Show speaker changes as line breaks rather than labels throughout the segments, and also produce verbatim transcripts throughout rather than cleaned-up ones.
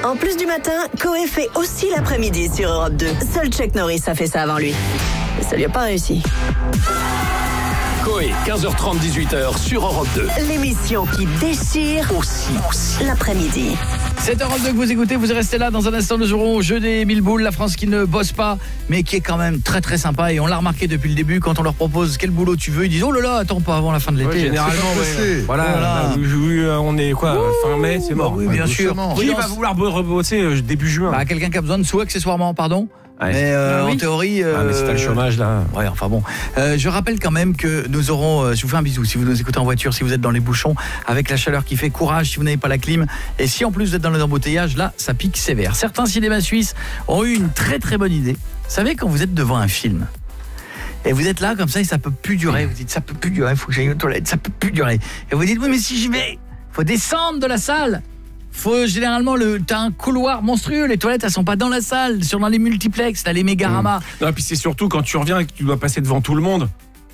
En plus du matin, Coé fait aussi l'après-midi sur Europe deux. Seul Chuck Norris a fait ça avant lui. Et ça lui a pas réussi.
Coé, quinze heures trente, dix-huit heures sur Europe deux.
L'émission qui déchire
Aussi, aussi.
l'après-midi.
C'est Europe deux que vous écoutez, vous restez là. Dans un instant, nous aurons au jeu des mille boules, la France qui ne bosse pas, mais qui est quand même très très sympa. Et on l'a remarqué depuis le début, quand on leur propose quel boulot tu veux, ils disent oh là là, attends pas avant la fin de l'été.
Ouais, généralement, ouais. Voilà,
Voilà.
là, oui, on est quoi,
Ouh,
fin mai, c'est mort.
bah oui, bien sûr.
Qui va vouloir rebosser euh, début juin?
Bah, quelqu'un qui a besoin de sous accessoirement, pardon.
Ouais,
mais euh,
oui.
en théorie euh,
Ah, mais c'est pas le chômage là.
Ouais, enfin bon. Euh, je rappelle quand même que nous aurons euh, je vous fais un bisou si vous nous écoutez en voiture, si vous êtes dans les bouchons avec la chaleur qui fait, courage si vous n'avez pas la clim, et si en plus vous êtes dans les embouteillages, là ça pique sévère. Certains cinémas suisses ont eu une très très bonne idée. Vous savez, quand vous êtes devant un film et vous êtes là comme ça et ça peut plus durer, vous dites ça peut plus durer, il faut que j'aille aux toilettes, ça peut plus durer. Et vous dites oui mais si j'y vais, faut descendre de la salle. Faut généralement le t'as un couloir monstrueux, les toilettes elles sont pas dans la salle, sur dans les multiplex, là les Mégaramas.
Mmh. Non, et puis c'est surtout quand tu reviens et que tu dois passer devant tout le monde.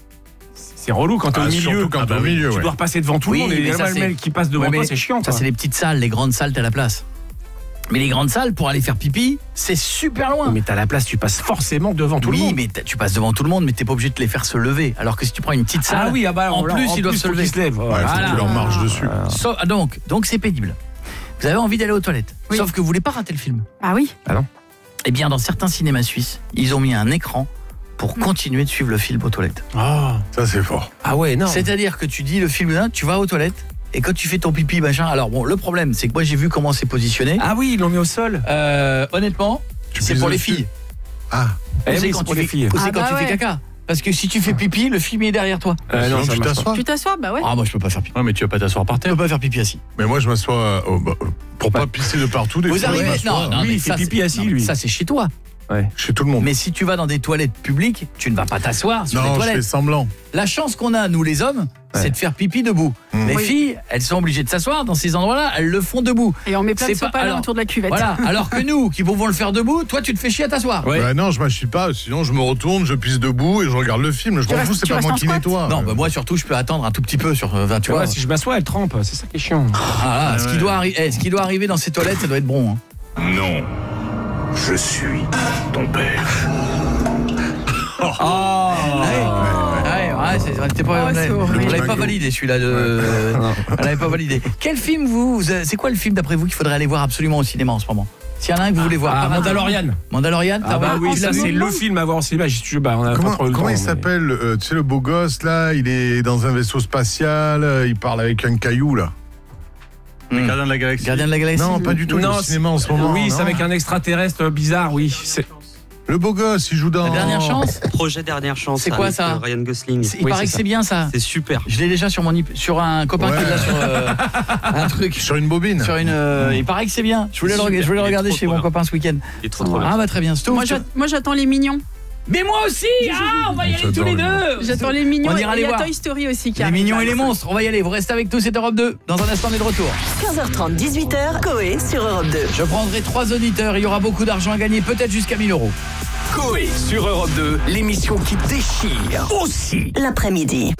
C'est relou quand t'es
Ah,
au milieu,
surtout quand
ah,
t'es au
bah,
milieu,
tu
ouais.
dois repasser devant tout
Oui,
le monde et
mais
il y
ça,
a le
c'est-
mec qui passe devant
Ouais,
toi,
mais
c'est chiant.
ça
quoi.
c'est les petites salles, les grandes salles t'as la place. Mais les grandes salles pour aller faire pipi, c'est super loin.
Mais t'as la place, tu passes forcément devant tout
oui,
le monde.
mais t'as- tu passes devant tout le monde, mais t'es pas obligé de les faire se lever. Alors que si tu prends une petite salle,
Ah oui, ah bah,
en
alors,
plus
en
ils doivent
plus,
se
faut
lever.
qu'ils se lèvent.
Ouais,
Voilà.
faut que
Voilà.
tu leur marches dessus.
So- ah, donc, donc c'est pénible. Vous avez envie d'aller aux toilettes,
Oui.
sauf que vous voulez pas rater le film.
Ah oui.
Eh bien, dans certains cinémas suisses, ils ont mis un écran pour continuer de suivre le film aux toilettes.
Ah, ça c'est fort.
Ah ouais, non.
C'est-à-dire que tu dis le film là, tu vas aux toilettes et quand tu fais ton pipi machin. Alors bon, le problème, c'est que moi j'ai vu comment c'est positionné.
Ah oui, ils l'ont mis au sol.
Euh, honnêtement,
Tu
c'est
pises
pour les
dessus.
filles.
Ah,
Eh
C'est
oui,
quand
c'est pour
tu
les
fais-
filles.
c'est
Ah
quand
bah
tu fais
ouais.
caca. Parce que si tu fais pipi, le film est derrière toi.
Euh, non,
sinon
ça
tu
marche pas.
t'assois.
Tu t'assois, bah ouais.
Ah moi je peux pas faire pipi.
Ouais, mais tu vas pas t'asseoir par
Je
terre.
peux pas faire pipi assis.
Mais moi je m'assois euh, oh, bah, euh, pour pas pisser de partout. Des
Vous
fois, je
arrivez
m'assois,
non, non,
Lui,
mais
il fait
ça,
pipi
c'est-
assis,
non,
lui.
Ça c'est chez toi.
chez tout le monde.
Mais si tu vas dans des toilettes publiques, tu ne vas pas t'asseoir sur les
Non, je fais
toilettes.
semblant.
La chance qu'on a, nous les hommes, c'est de faire pipi debout.
Mmh.
Les
Oui.
filles, elles sont obligées de s'asseoir dans ces endroits-là, elles le font debout.
Et on met plein de
C'est pas-
sopalins
alors,
autour de la cuvette.
Voilà, alors que nous, qui pouvons le faire debout, toi tu te fais chier à t'asseoir.
Ouais.
Bah non, je m'achie pas, sinon je me retourne, je pisse debout et je regarde le film. Je
Tu
m'en
restes-
fous, c'est
tu
pas
restes
moi
en
qui
squat
nettoie.
Non, bah moi surtout, je peux attendre un tout petit peu sur euh, vingt, tu
Tu
vois.
vois, si je m'assois, elle trempe. C'est ça qui est chiant.
Ah, là, ce, qui
ouais.
doit arri- eh, ce qui doit arriver dans ces toilettes, ça doit être bon. hein.
Non, je suis ton père.
Ah ouais, ouais, c'est- c'était pas,
Oh,
on
c'est
l'avait-
horrible.
on l'avait pas validé celui-là. De... On l'avait pas validé. Quel film vous, vous- c'est quoi le film d'après vous qu'il faudrait aller voir absolument au cinéma en ce moment? S'il y en a un que vous voulez voir.
Ah,
pas rater.
Mandalorian.
Mandalorian.
Ah
t'as
bah
vu
oui,
Tu l'as
ça
vu
c'est le film à voir au cinéma. J'y suis- bah, on a pas
Comment,
trop le
comment
temps,
il
mais-
s'appelle euh, tu sais, le beau gosse là, il est dans un vaisseau spatial, euh, il parle avec un caillou là.
Les gardiens de la galaxie.
Gardien de la galaxie.
Non, pas du tout, il est
Non,
au cinéma en ce moment.
Oui,
non
c'est avec un extraterrestre bizarre, oui. C'est-
Le beau gosse, il joue dans...
La dernière chance.
Projet Dernière Chance.
C'est quoi,
avec,
ça
euh, Ryan Gosling.
C'est- Il
Oui,
paraît
c'est
que
ça.
c'est bien ça.
C'est super.
Je l'ai déjà sur mon ip- sur un copain qui
Ouais.
l'a sur euh, un truc.
Sur une bobine.
Sur une. euh, il paraît que c'est bien. Je voulais le,
Super.
reg- je voulais le
Il est
regarder
trop
chez mon
trop
copain ce week-end.
Il est trop trop bien.
Ah bah très bien. Stouff,
Moi,
tu-
j'a- moi, j'attends les mignons.
Mais moi aussi. Ah, on va y aller tous
J'adore
les
les
deux.
J'attends les mignons.
On
Et
ira
il
les
y a
voir.
Toy Story aussi qui
Les
arrive.
mignons et les monstres. On va y aller. Vous restez avec nous. C'est Europe deux. Dans un instant, on est de retour.
quinze heures trente, dix-huit heures, Coé sur Europe deux.
Je prendrai trois auditeurs. Il y aura beaucoup d'argent à gagner, peut-être jusqu'à mille euros.
Coé sur Europe deux, l'émission qui déchire aussi.
L'après-midi.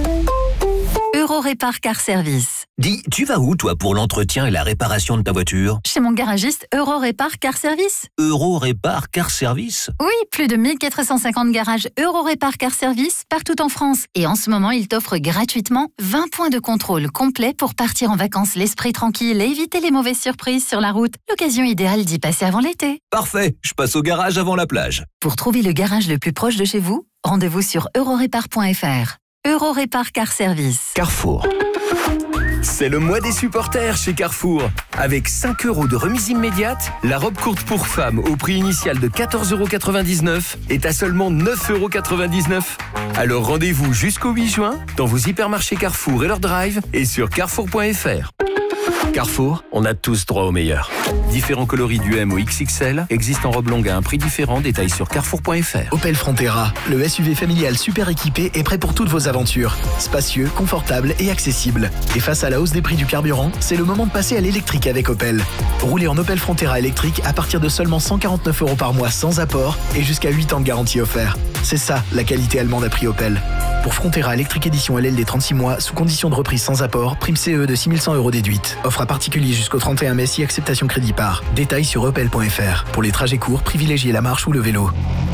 Eurorépar Car Service.
Dis, tu vas où, toi, pour l'entretien et la réparation de ta voiture?
Chez mon garagiste Eurorépar Car Service.
Eurorépar Car Service?
Oui, plus de mille quatre cent cinquante garages Eurorépar Car Service partout en France. Et en ce moment, il t'offre gratuitement vingt points de contrôle complets pour partir en vacances l'esprit tranquille et éviter les mauvaises surprises sur la route. L'occasion idéale d'y passer avant l'été.
Parfait, je passe au garage avant la plage.
Pour trouver le garage le plus proche de chez vous, rendez-vous sur eurorépar point f r. Eurorépar Car Service.
Carrefour.
C'est le mois des supporters chez Carrefour. Avec cinq euros de remise immédiate, la robe courte pour femmes au prix initial de quatorze euros quatre-vingt-dix-neuf est à seulement neuf euros quatre-vingt-dix-neuf. Alors rendez-vous jusqu'au huit juin dans vos hypermarchés Carrefour et leur drive et sur carrefour point f r. Carrefour, on a tous droit au meilleur. Différents coloris du M au X X L existent en robe longue à un prix différent. Détails sur carrefour point f r.
Opel Frontera, le S U V familial super équipé est prêt pour toutes vos aventures. Spacieux, confortable et accessible. Et face à la hausse des prix du carburant, c'est le moment de passer à l'électrique avec Opel. Roulez en Opel Frontera électrique à partir de seulement cent quarante-neuf euros par mois sans apport et jusqu'à huit ans de garantie offert. C'est ça, la qualité allemande à prix Opel. Pour Frontera Electric Edition L L D trente-six mois, sous condition de reprise sans apport, prime C E de six mille cent euros déduite. Offre à particulier jusqu'au trente et un mai si acceptation crédit par. Détails sur opel point f r. Pour les trajets courts, privilégiez la marche ou le vélo.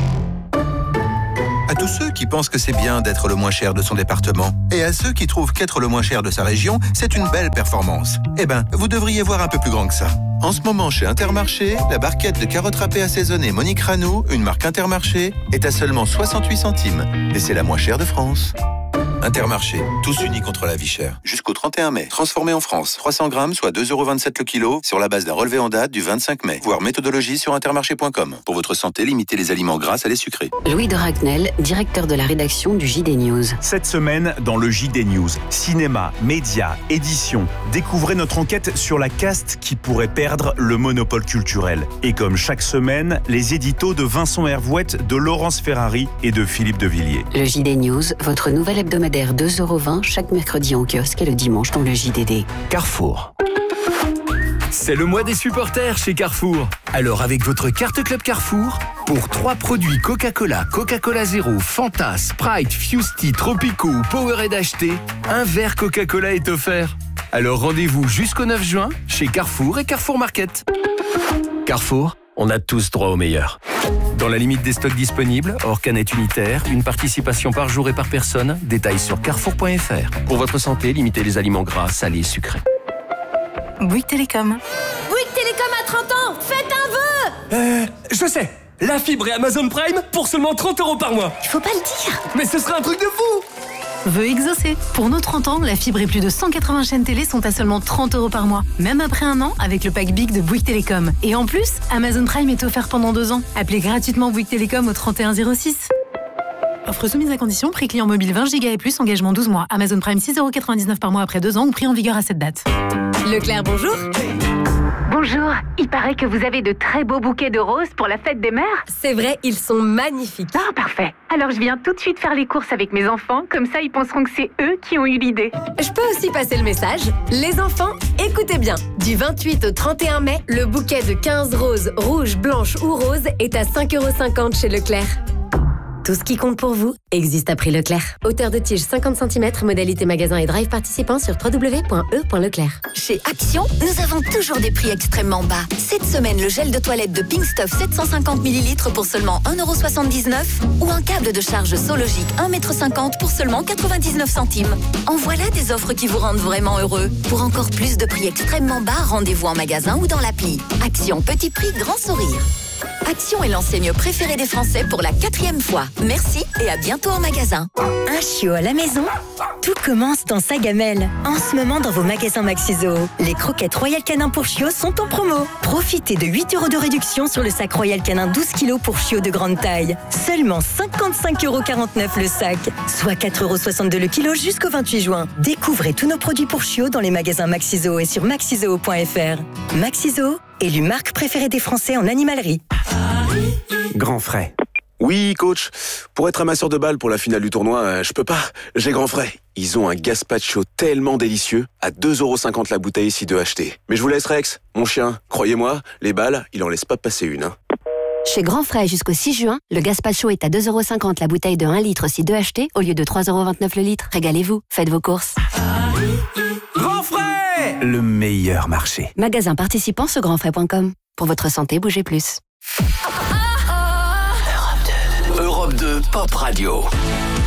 À tous ceux qui pensent que c'est bien d'être le moins cher de son département, et à ceux qui trouvent qu'être le moins cher de sa région, c'est une belle performance. Eh ben, vous devriez voir un peu plus grand que ça. En ce moment, chez Intermarché, la barquette de carottes râpées assaisonnées Monique Ranou, une marque Intermarché, est à seulement soixante-huit centimes. Et c'est la moins chère de France. Intermarché, tous unis contre la vie chère. Jusqu'au trente et un mai. Transformé en France. trois cents grammes, soit deux euros vingt-sept le kilo, sur la base d'un relevé en date du vingt-cinq mai. Voir méthodologie sur intermarché point com. Pour votre santé, limitez les aliments gras à les sucrés.
Louis de Ragnel, directeur de la rédaction du J D News.
Cette semaine, dans le J D News, cinéma, médias, édition, découvrez notre enquête sur la caste qui pourrait perdre le monopole culturel. Et comme chaque semaine, les éditos de Vincent Hervouette, de Laurence Ferrari et de Philippe de Villiers.
Le J D News, votre nouvel hebdomadaire deux euros vingt chaque mercredi en kiosque et le dimanche dans le J D D.
Carrefour. C'est le mois des supporters chez Carrefour. Alors avec votre carte Club Carrefour, pour trois produits Coca-Cola, Coca-Cola Zéro, Fanta, Sprite, Fusty, Tropico ou Powerade achetés, un verre Coca-Cola est offert. Alors rendez-vous jusqu'au neuf juin chez Carrefour et Carrefour Market. Carrefour, on a tous droit au meilleur. Dans la limite des stocks disponibles, hors canette unitaire, une participation par jour et par personne, détails sur carrefour point f r. Pour votre santé, limitez les aliments gras, salés, sucrés.
Bouygues Télécom.
Bouygues Télécom à trente ans, faites un vœu.
Euh, je sais, la fibre et Amazon Prime pour seulement trente euros par mois.
Il faut pas le dire.
Mais ce serait un truc de fou.
Vœu exaucé. Pour nos trente ans, la fibre et plus de cent quatre-vingts chaînes télé sont à seulement trente euros par mois. Même après un an, avec le pack Big de Bouygues Télécom. Et en plus, Amazon Prime est offert pendant deux ans. Appelez gratuitement Bouygues Télécom au trente et un zéro six. Offre soumise à condition, prix client mobile vingt gigas et plus, engagement douze mois. Amazon Prime six euros quatre-vingt-dix-neuf par mois après deux ans ou prix en vigueur à cette date.
Leclerc, bonjour.
Bonjour, il paraît que vous avez de très beaux bouquets de roses pour la fête des mères.
C'est vrai, ils sont magnifiques.
Ah, parfait. Alors je viens tout de suite faire les courses avec mes enfants, comme ça ils penseront que c'est eux qui ont eu l'idée.
Je peux aussi passer le message. Les enfants, écoutez bien. Du vingt-huit au trente et un mai, le bouquet de quinze roses, rouges, blanches ou roses est à cinq euros cinquante chez Leclerc. Tout ce qui compte pour vous existe à prix Leclerc. Hauteur de tige cinquante centimètres, modalité magasin et drive participant sur w w w point e point leclerc.
Chez Action, nous avons toujours des prix extrêmement bas. Cette semaine, le gel de toilette de Pink Stuff sept cent cinquante millilitres pour seulement un euro soixante-dix-neuf ou un câble de charge Sologic un mètre cinquante pour seulement quatre-vingt-dix-neuf centimes. En voilà des offres qui vous rendent vraiment heureux. Pour encore plus de prix extrêmement bas, rendez-vous en magasin ou dans l'appli. Action, petit prix, grand sourire. Action est l'enseigne préférée des Français pour la quatrième fois. Merci et à bientôt en magasin.
Un chiot à la maison? Tout commence dans sa gamelle. En ce moment, dans vos magasins Maxiso, les croquettes Royal Canin pour chiots sont en promo. Profitez de huit euros de réduction sur le sac Royal Canin douze kilos pour chiots de grande taille. Seulement cinquante-cinq euros quarante-neuf le sac, soit quatre euros soixante-deux le kilo jusqu'au vingt-huit juin. Découvrez tous nos produits pour chiots dans les magasins Maxiso et sur maxizoo point f r. Maxiso, élu marque préférée des Français en animalerie.
Grand frais. Oui, coach. Pour être amasseur de balles pour la finale du tournoi, euh, je peux pas. J'ai Grand frais. Ils ont un gazpacho tellement délicieux, à deux euros cinquante la bouteille si deux achetés. Mais je vous laisse, Rex. Mon chien, croyez-moi, les balles, il en laisse pas passer une. Hein.
Chez Grand Frais jusqu'au six juin, le gazpacho est à deux euros cinquante la bouteille de un litre si deux achetés au lieu de trois euros vingt-neuf le litre. Régalez-vous, faites vos courses.
Grand frais, le meilleur marché.
Magasin participant sur grand frais point com. Pour votre santé, bougez plus.
Europe deux Pop Radio.